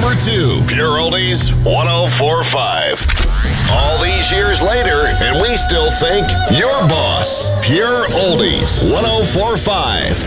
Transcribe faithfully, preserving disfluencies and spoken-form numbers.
number two. Pure Oldies one oh four point five. All these years later, and we still think your boss. Pure Oldies one oh four point five.